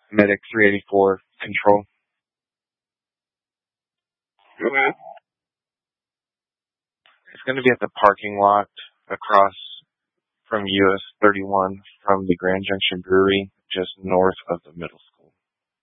Medic 384 control. Okay. It's going to be at the parking lot across from US 31 from the Grand Junction Brewery, just north of the middle school.